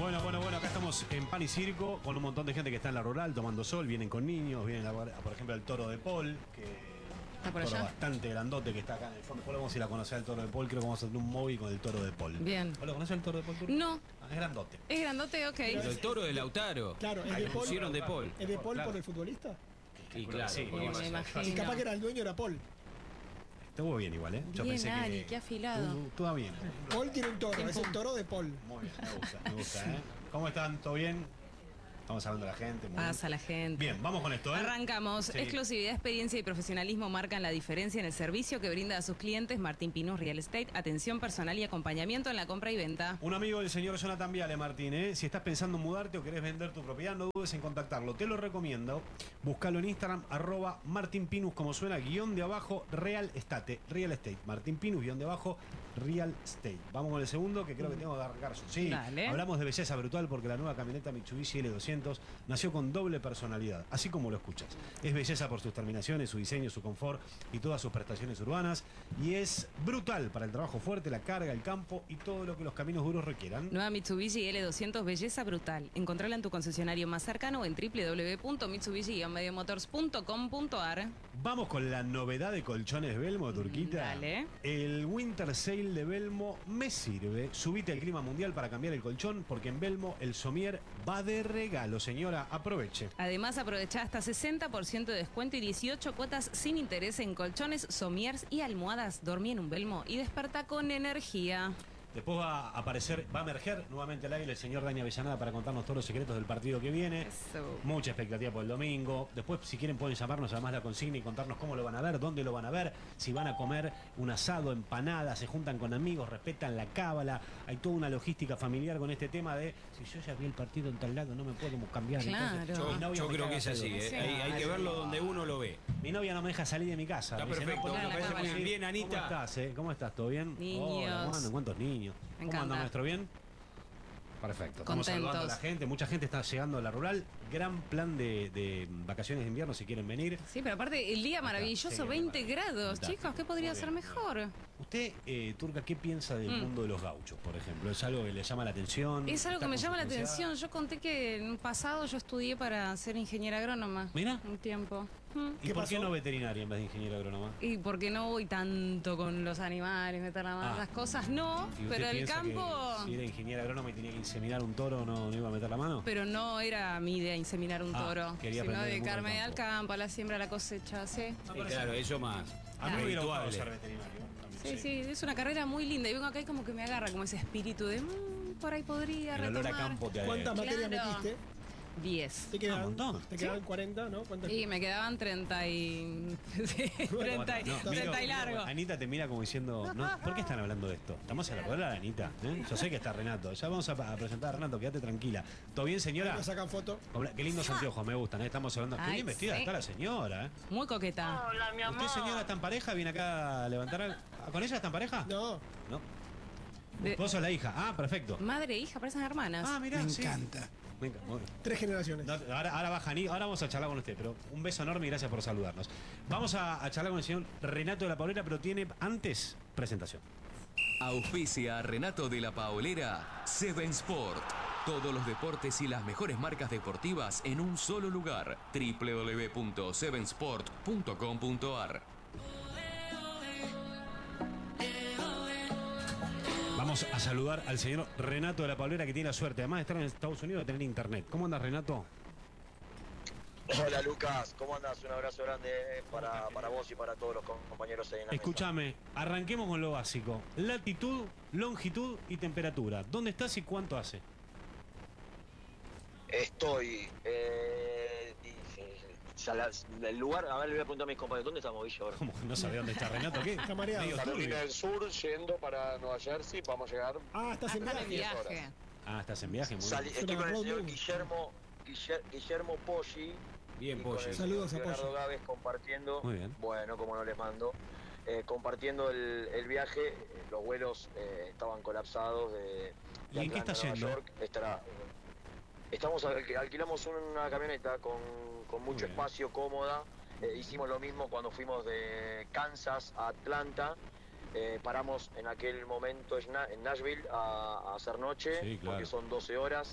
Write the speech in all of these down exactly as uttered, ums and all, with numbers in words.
Bueno, bueno, bueno, acá estamos en Pan y Circo con un montón de gente que está en la rural tomando sol, vienen con niños, vienen, a, por ejemplo, el toro de Paul, que ¿Está por un toro allá? bastante grandote que está acá en el fondo. Después vamos a ir a conocer al toro de Paul, creo que vamos a hacer un móvil con el toro de Paul. Bien. ¿Vos lo conoces el toro de Paul? Turco? No. Ah, es grandote. Es grandote, ok. Pero el toro de Lautaro. Claro, es Ahí de lo Paul. pusieron de Paul. ¿Es de Paul Claro. por el futbolista? Y claro, Sí, ¿cómo me va a ser? imagino. Y capaz que era el dueño, era Paul. Estuvo bien igual, ¿eh? Yo Bien, pensé Ari, que... qué afilado. Estuvo, estuvo bien. Paul tiene un toro, es el toro de Paul. Muy bien, me gusta, me gusta, ¿eh? ¿Cómo están? ¿Todo bien? Estamos hablando de la gente. Muy Pasa bien. la gente. Bien, vamos con esto, ¿eh? Arrancamos. Sí. Exclusividad, experiencia y profesionalismo marcan la diferencia en el servicio que brinda a sus clientes Martín Pinus Real Estate. Atención personal y acompañamiento en la compra y venta. Un amigo del señor Jonathan Viale, Martín, ¿eh? Si estás pensando en mudarte o querés vender tu propiedad, no dudes en contactarlo. Te lo recomiendo. Búscalo en Instagram, arroba Martín Pinus, como suena, guión de abajo, Real Estate. Real Estate. Martín Pinus, guión de abajo, Real Estate. Vamos con el segundo, que creo que tengo que arrancar yo. Sí, Dale. hablamos de belleza brutal porque la nueva camioneta Mitsubishi L doscientos nació con doble personalidad, así como lo escuchas. Es belleza por sus terminaciones, su diseño, su confort y todas sus prestaciones urbanas. Y es brutal para el trabajo fuerte, la carga, el campo y todo lo que los caminos duros requieran. Nueva Mitsubishi L doscientos, belleza brutal. Encontrala en tu concesionario más cercano o en w w w punto mitsubishi guion medio motors punto com punto a r. Vamos con la novedad de colchones Belmo, Turquita. Dale. El Winter Sale de Belmo me sirve. Subite al clima mundial para cambiar el colchón, porque en Belmo el somier va de regalo, señora. Aproveche. Además, aprovecha hasta sesenta por ciento de descuento y dieciocho cuotas sin interés en colchones, somiers y almohadas. Dormí en un Belmo y desperta con energía. Después va a aparecer, va a emerger nuevamente al aire el señor Dani Avellaneda para contarnos todos los secretos del partido que viene. Eso. Mucha expectativa por el domingo. Después, si quieren, pueden llamarnos además la consigna y contarnos cómo lo van a ver, dónde lo van a ver, si van a comer un asado, empanada, se juntan con amigos, respetan la cábala. Hay toda una logística familiar con este tema de si yo ya vi el partido en tal lado, no me puedo cambiar. Claro. Entonces, Yo, mi novia yo me creo caga que es así, pedo. ¿eh? Sí. hay, hay que verlo donde uno lo ve. Mi novia no me deja salir de mi casa. Está Me dice, perfecto, no, me parece muy ¿cómo bien, Anita. ¿Cómo estás, eh? ¿Cómo estás? ¿Todo bien? Niños. Hola, ¿cómo andan? ¿Cuántos niños? Me ¿Cómo encanta. anda nuestro bien? Perfecto. Estamos Contentos. saludando a la gente. Mucha gente está llegando a la rural. Gran plan de, de vacaciones de invierno si quieren venir. Sí, pero aparte el día maravilloso, Sí, veinte maravilla. grados. Fantástico. Chicos, ¿qué podría Muy ser bien. mejor? Usted, eh, Turca, ¿qué piensa del Mm. mundo de los gauchos, por ejemplo? ¿Es algo que le llama la atención? Es algo ¿Está que me con llama la su curiosidad? atención. Yo conté que en un pasado yo estudié para ser ingeniera agrónoma. Mira. Un tiempo. Mm. ¿Y ¿Qué por qué pasó? no veterinaria en vez de ingeniero agrónoma? Y porque no voy tanto con los animales, meter la mano, Ah. las cosas no, ¿Y usted pero el piensa campo... que si era ingeniera agrónoma y tenía que inseminar un toro, no, no iba a meter la mano? Pero no era mi idea inseminar un Ah, toro, quería sino aprender el mundo dedicarme del al campo. campo, a la siembra, a la cosecha, sí. Sí, claro, eso más. A mí me hubiera gustado redituable. ser veterinario. también, Sí, sí, es una carrera muy linda. Y vengo acá y como que me agarra como ese espíritu de "Mm, por ahí podría El olor a retomar". campo te ¿Cuántas Claro. materias metiste? diez. Te quedan, Ah, un montón. te quedan cuarenta, ¿no? ¿Cuántas? Y me quedaban treinta y... sí, treinta y, No, treinta y mira, largo. Anita te mira como diciendo, ¿no? ¿Por qué están hablando de esto? Estamos a la rueda, Anita. ¿eh? Yo sé que está Renato. Ya vamos a, a presentar a Renato, quédate tranquila. ¿Todo bien, señora? Nos sacan foto. Hola, qué lindos anteojos, me gustan. ¿eh? Estamos hablando. Qué Ay, bien vestida sí. está la señora. ¿eh? Muy coqueta. Hola, mi amor. ¿Usted, señora, está en pareja? ¿Viene acá a levantar algo? ¿Ah, ¿Con ella está en pareja? No, No. De- Vos sos la hija. Ah, perfecto. Madre e hija, parecen hermanas. Ah, mirá, Me sí. encanta. Me encanta. Muy bien. tres generaciones. No, ahora, ahora baja Ani- ahora vamos a charlar con usted, pero un beso enorme y gracias por saludarnos. Vamos a, a charlar con el señor Renato de la Paulera, pero tiene antes presentación. Auspicia a Renato de la Paolera, Seven Sport. Todos los deportes y las mejores marcas deportivas en un solo lugar. w w w punto seven sport punto com punto a r. Vamos a saludar al señor Renato de la Paulera, que tiene la suerte, además de estar en Estados Unidos, de tener internet. ¿Cómo andas, Renato? Hola, Lucas. ¿Cómo andas? Un abrazo grande para, para vos y para todos los compañeros ahí en la Escúchame, arranquemos con lo básico. Latitud, longitud y temperatura. ¿Dónde estás y cuánto hace? mesa. Estoy... Eh, dije, ya la- el lugar... A ver, le voy a preguntar a mis compañeros. ¿Dónde estamos, Villa, ahora? ¿Cómo que no sabe dónde está Renato? ¿Qué? Está mareado. Medio Carolina turbio. del Sur, yendo para Nueva Jersey, vamos a llegar. Ah, estás en Hasta el viaje. viaje. horas. Ah, estás en viaje, muy Salí- bien. estoy con el Road señor movie. Guillermo, Guiller- Guillermo Poggi. Bien, y con Poggi. el Saludos señor a Leonardo Poggi. Gávez compartiendo. Muy bien. Bueno, como no les mando. Eh, compartiendo el, el viaje. Eh, los vuelos eh, estaban colapsados de, de ¿Y en qué Atlanta está a Nueva yendo? York. Estará, estamos alqui- alquilamos una camioneta con, con mucho bien. espacio, cómoda. Eh, hicimos lo mismo cuando fuimos de Kansas a Atlanta. Eh, paramos en aquel momento en Nashville a, a hacer noche, Sí, claro. porque son doce horas.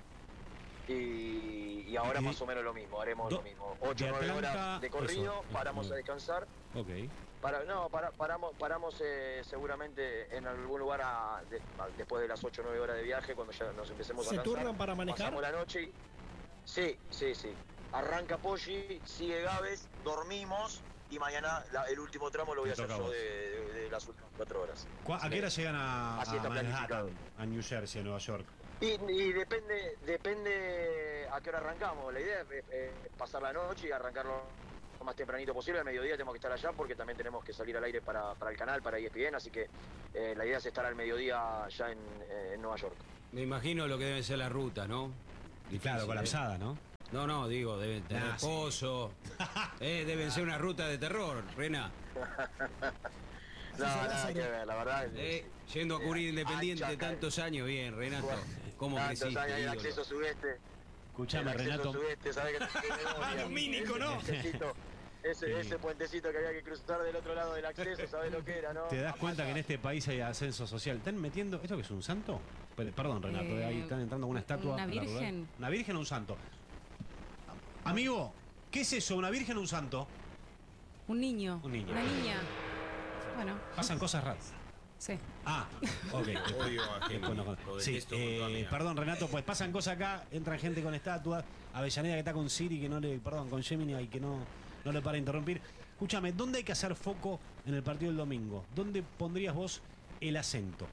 Y, y ahora Y- más o menos lo mismo, haremos Do- lo mismo. ocho de o nueve Atlanta, horas de corrido, eso, eso, paramos bien. a descansar. Ok. Para, no, para, paramos, paramos eh, seguramente en algún lugar a- de- a- después de las ocho o nueve horas de viaje, cuando ya nos empecemos a ¿Se cansar. turnan para manejar? Pasamos la noche y... Sí, sí, sí. Arranca Poggi, sigue Gávez, dormimos y mañana la- el último tramo lo voy a Te hacer toca a yo vos. de, de- de las últimas cuatro horas. ¿Cu- ¿A qué hora llegan a, Así a está planificado. Manhattan, a New Jersey, a Nueva York? Y, y depende depende a qué hora arrancamos. La idea es, es- es pasar la noche y arrancarlo lo más tempranito posible. Al mediodía tenemos que estar allá porque también tenemos que salir al aire para, para el canal, para E S P N, así que eh, la idea es estar al mediodía ya en, eh, en Nueva York. Me imagino lo que debe ser la ruta, ¿no? Y claro, Difícil, colapsada, ¿no? ¿eh? No, no, digo, deben tener Ah, sí. pozo. Eh, deben ser una ruta de terror, Rena. No, nada que ver, la verdad. Eh, yendo a cubrir Eh, Independiente ancha, tantos años, bien, Renato. ¿Cómo tantos creciste, años, el ídolo? acceso sudeste. Escuchame, el acceso Renato. sudeste, ¿sabés que no tiene memoria? Domínico, ¿no? Ese puentecito, ese, Sí. ese puentecito que había que cruzar del otro lado del acceso, ¿sabés lo que era, no? ¿Te das cuenta que en Amaya. este país hay ascenso social? ¿Están metiendo esto que es un santo? Pe- Perdón, Renato, Eh, ahí están entrando con una estatua. ¿una a la rural. virgen? ¿Una virgen o un santo? Amigo, ¿qué es eso? ¿Una virgen o un santo? Un niño. Un niño. Una niña. Bueno, Pasan cosas raras. sí. Ah, ok. Odio a Eh, con- con- Lo sí, detesto con toda mi eh, alma. perdón Renato, pues pasan cosas acá, entran gente con estatuas, Avellaneda que está con Siri que no le, perdón, con Gemini y que no, no le para interrumpir. Escúchame, ¿dónde hay que hacer foco en el partido del domingo? ¿Dónde pondrías vos el acento?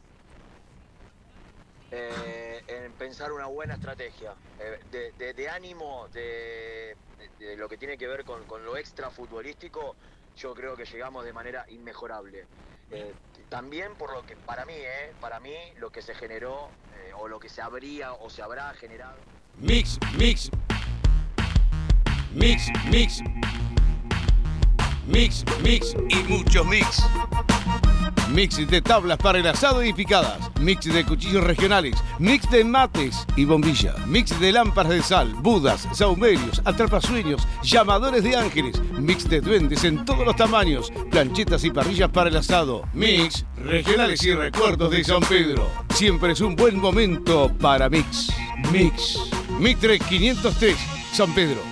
Eh, en pensar una buena estrategia eh, de, de- de ánimo, de, de- de lo que tiene que ver con, con lo extra futbolístico. Yo creo que llegamos de manera inmejorable. Eh, también por lo que para mí, eh, para mí lo que se generó eh, o lo que se habría o se habrá generado. Mix, mix. Mix, mix. Mix, mix y mucho mix. Mix de tablas para el asado y picadas. Mix de cuchillos regionales. Mix de mates y bombillas. Mix de lámparas de sal, budas, saumerios, atrapasueños, llamadores de ángeles. Mix de duendes en todos los tamaños. Planchetas y parrillas para el asado. Mix regionales y recuerdos de San Pedro. Siempre es un buen momento para Mix. Mix. Mitre quinientos tres, San Pedro.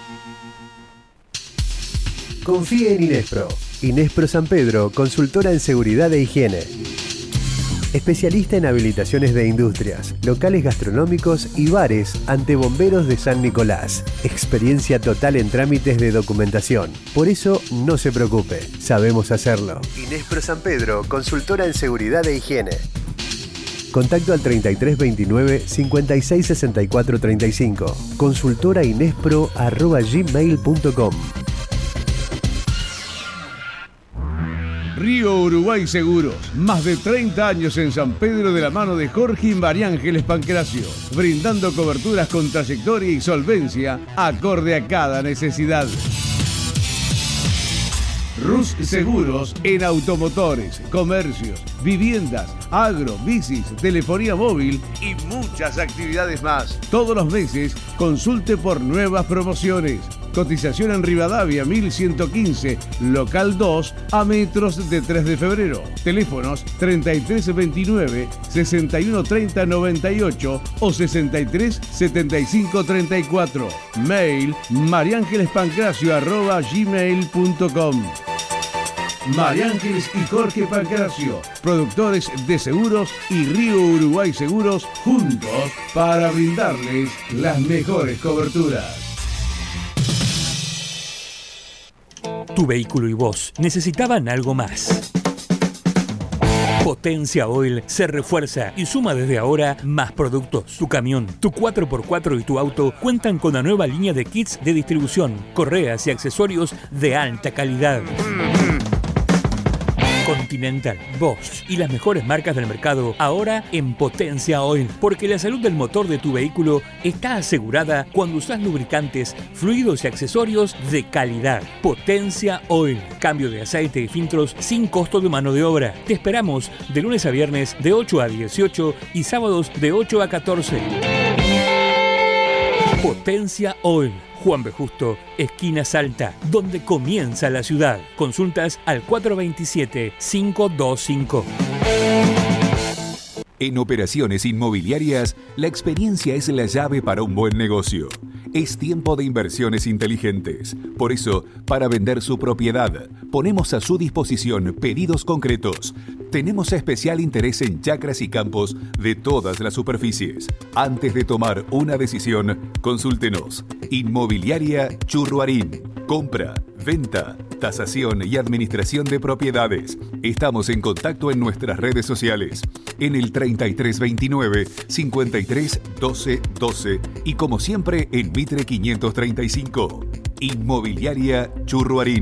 Confíe en Inespro. Inespro San Pedro, consultora en seguridad e higiene. Especialista en habilitaciones de industrias, locales gastronómicos y bares ante bomberos de San Nicolás. Experiencia total en trámites de documentación. Por eso no se preocupe, sabemos hacerlo. Inespro San Pedro, consultora en seguridad e higiene. Contacto al treinta y tres veintinueve cincuenta y seis sesenta y cuatro treinta y cinco. Consultora inespro arroba gmail punto com. Río Uruguay Seguros, más de treinta años en San Pedro de la mano de Jorge y María Ángeles Pancracio, brindando coberturas con trayectoria y solvencia acorde a cada necesidad. Rus Seguros en automotores, comercios, viviendas, agro, bicis, telefonía móvil y muchas actividades más. Todos los meses consulte por nuevas promociones. Cotización en Rivadavia mil ciento quince, local dos, a metros de tres de febrero. Teléfonos treinta y tres veintinueve, sesenta y uno treinta noventa y ocho o sesenta y tres setenta y cinco treinta y cuatro. Mail mariangelespancracio arroba gmail punto com. María Ángeles y Jorge Pancracio, productores de seguros y Río Uruguay Seguros, juntos para brindarles las mejores coberturas. Tu vehículo y vos necesitaban algo más. Potencia Oil se refuerza y suma desde ahora más productos. Tu camión, tu cuatro por cuatro y tu auto cuentan con la nueva línea de kits de distribución, correas y accesorios de alta calidad. Continental, Bosch y las mejores marcas del mercado ahora en Potencia Oil, porque la salud del motor de tu vehículo está asegurada cuando usas lubricantes, fluidos y accesorios de calidad. Potencia Oil, cambio de aceite y filtros sin costo de mano de obra. Te esperamos de lunes a viernes de ocho a dieciocho y sábados de ocho a catorce. Potencia Oil, Juan B. Justo, esquina Salta, donde comienza la ciudad. Consultas al cuatro dos siete, cinco dos cinco. En operaciones inmobiliarias, la experiencia es la llave para un buen negocio. Es tiempo de inversiones inteligentes. Por eso, para vender su propiedad, ponemos a su disposición pedidos concretos. Tenemos especial interés en chacras y campos de todas las superficies. Antes de tomar una decisión, consúltenos. Inmobiliaria Churruarín. Compra, venta, tasación y administración de propiedades. Estamos en contacto en nuestras redes sociales. En el treinta y tres veintinueve, cincuenta y tres doce doce y como siempre en Mitre quinientos treinta y cinco. Inmobiliaria Churruarín.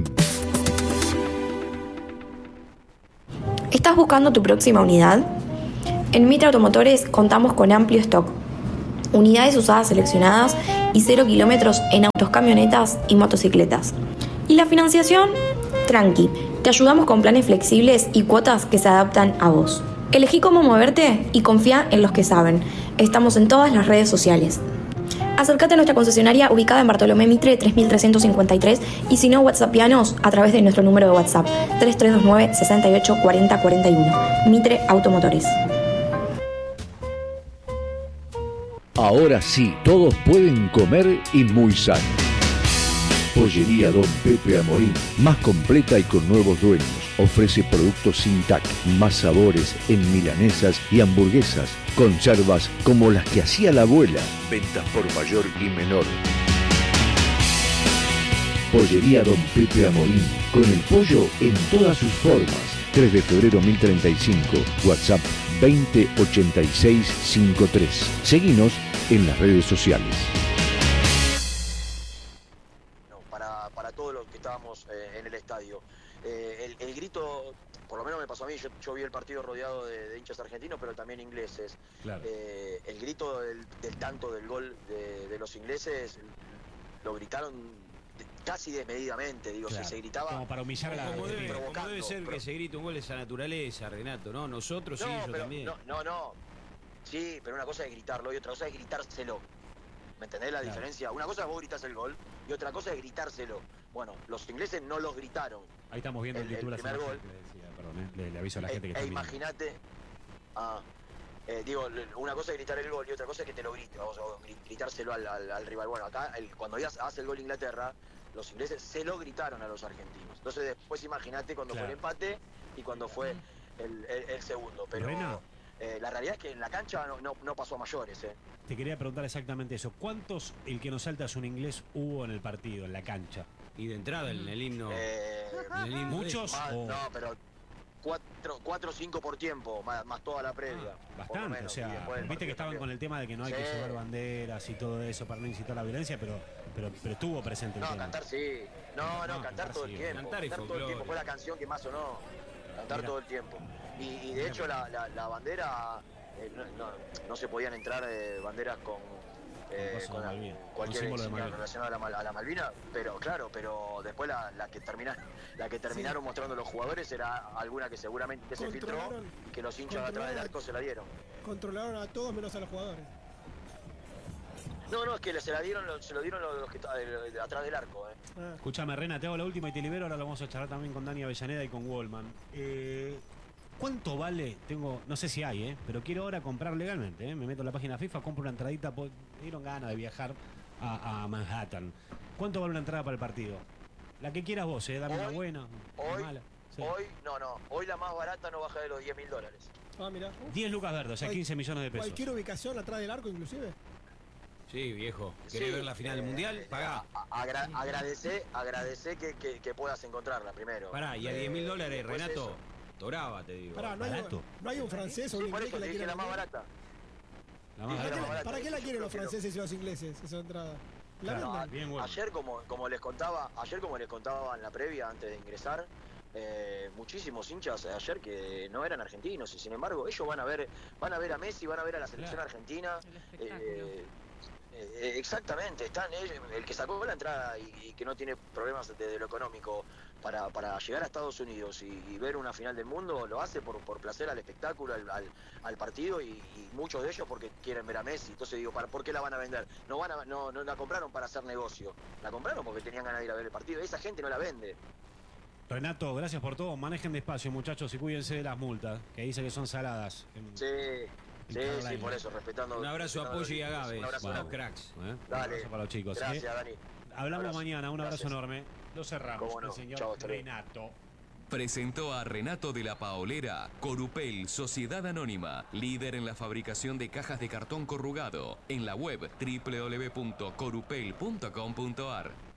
¿Estás buscando tu próxima unidad? En Mitre Automotores contamos con amplio stock. Unidades usadas seleccionadas y cero kilómetros en autos, camionetas y motocicletas. ¿Y la financiación? Tranqui, te ayudamos con planes flexibles y cuotas que se adaptan a vos. Elegí cómo moverte y confía en los que saben. Estamos en todas las redes sociales. Acércate a nuestra concesionaria ubicada en Bartolomé Mitre tres mil trescientos cincuenta y tres y si no, WhatsAppianos a través de nuestro número de WhatsApp tres tres dos nueve, seis ocho, cuatro cero cuatro uno. Mitre Automotores. Ahora sí, todos pueden comer y muy sano. Pollería Don Pepe Amorín, más completa y con nuevos dueños. Ofrece productos sin T A C, más sabores en milanesas y hamburguesas, conservas como las que hacía la abuela, ventas por mayor y menor. Pollería Don Pepe Amorín, con el pollo en todas sus formas. tres de febrero mil treinta y cinco, WhatsApp veinte ochenta y seis cincuenta y tres. Seguinos en las redes sociales. No, para, para todos los que estábamos eh, en el estadio. Eh, el, el grito, por lo menos me pasó a mí, yo, yo vi el partido rodeado de, de hinchas argentinos, pero también ingleses. Claro. Eh, el grito del, del tanto del gol de, de los ingleses lo gritaron casi desmedidamente, digo, Claro. si se gritaba Como para humillar a la Como debe, como provocando, debe ser pero- que se grite un gol de esa naturaleza, Renato, ¿no? Nosotros sí, no, yo pero, también. no, no, no. Sí, pero una cosa es gritarlo y otra cosa es gritárselo. ¿Me entendés la Claro. diferencia? Una cosa es vos gritás el gol y otra cosa es gritárselo. Bueno, los ingleses no los gritaron. Ahí estamos viendo el, El- el titular. primer señor, gol. que le decía, perdón, eh, le, le aviso a la E- gente que e está viendo. imagínate, ah, eh, digo, le- una cosa es gritar el gol y otra cosa es que te lo grite, o, o gri- gritárselo al, al- al rival. Bueno, acá el- cuando ya hace el gol Inglaterra, los ingleses se lo gritaron a los argentinos. Entonces después imagínate cuando Claro. fue el empate y cuando fue el, el- el segundo. Pero Rena. eh, la realidad es que en la cancha no, no, no pasó a mayores. Eh. Te quería preguntar exactamente eso. ¿Cuántos, el que nos salta es un inglés, hubo en el partido, en la cancha? Y de entrada en el himno. Eh, en el himno ¿Muchos? más- o- No, pero cuatro, cuatro o cinco por tiempo, más, más toda la previa. por lo Bastante, menos, o y sea, después del viste que partido estaban también. con el tema de que no hay que Sí. llevar banderas y todo eso para no incitar la violencia, pero, pero, pero estuvo presente el No, tema. cantar sí. No, no, No, cantar cantar todo el sí, tiempo. cantar y Cantar todo el folclore. tiempo. Fue la canción que más sonó. Cantar Mirá. todo el tiempo. Y, y de hecho la, la, la bandera, eh, no, no, no se podían entrar eh, banderas con, eh, coso de con la- Malvinas, cualquier con símbolo de insignia Malvinas. relacionada a la, Mal- a la Malvina, pero claro, pero después la, la que termina, la que terminaron mostrando los jugadores era alguna que seguramente se filtró Controlaron- y que los hinchas de atrás del controlaron- arco se la dieron. Controlaron a todos menos a los jugadores. No, no, es que se la dieron, los- se lo dieron los, los que estaban de- de atrás del arco. Eh. Ah. Escúchame, Rena, te hago la última y te libero. Ahora lo vamos a charlar también con Dani Avellaneda y con Wallman. Eh, ¿Cuánto vale? Tengo, no sé si hay, ¿eh? Pero quiero ahora comprar legalmente. ¿eh? Me meto en la página FIFA, compro una entradita. po- Me dieron ganas de viajar a, a Manhattan. ¿Cuánto vale una entrada para el partido? La que quieras vos, ¿eh? Dame una Hoy- buena, una Hoy, mala. Sí. hoy, no, no, hoy la más barata no baja de los diez mil dólares. Ah, mira. diez lucas verdes, o sea, Cual- quince millones de pesos. Cualquier ubicación atrás del arco, inclusive. Sí, viejo. ¿Querés Sí, ver la final del eh, mundial? eh, Pagá. a- agra- agradecé, agradecé que, que, que puedas encontrarla primero. Pará, y a Eh, diez mil dólares, después Renato, eso. toraba, te digo. Pará, no hay, barato. no hay un francés o un Sí, por inglés eso que te la dije quiera la más vender. barata. La más Dije ¿Para la barata. qué, más barata. para qué la Yo quieren los creo que no. franceses y los ingleses, esa entrada? La Claro. venden. Bien, bueno. Ayer, como, como les contaba, ayer como les contaba en la previa antes de ingresar, eh, muchísimos hinchas ayer que no eran argentinos y sin embargo ellos van a ver, van a ver a Messi, van a ver a la selección Claro. argentina. El espectáculo. eh, Eh, exactamente, están ellos, el que sacó la entrada y, y que no tiene problemas desde lo económico para, para llegar a Estados Unidos y, y ver una final del mundo, lo hace por, por placer al espectáculo, al, al, al partido y, y muchos de ellos porque quieren ver a Messi. Entonces digo, ¿para, ¿por qué la van a vender? No, van a, no, no la compraron para hacer negocio, la compraron porque tenían ganas de ir a ver el partido. Esa gente no la vende. Renato, gracias por todo. Manejen despacio, muchachos, y cuídense de las multas, que dice que son saladas. En, sí. Sí, sí, por eso, respetando. Un abrazo a Pollo y a Gabe, un abrazo bueno, grande. cracks. ¿eh? Un Dale. abrazo para los chicos. Gracias, ¿eh? Dani. Hablamos Abrazo. mañana, un abrazo Gracias. enorme. Lo cerramos, Cómo no. el señor Chao, hasta luego. Renato. Presentó a Renato de la Paolera, Corupel, Sociedad Anónima, líder en la fabricación de cajas de cartón corrugado, en la web doble u doble u doble u punto corupel punto com punto ar.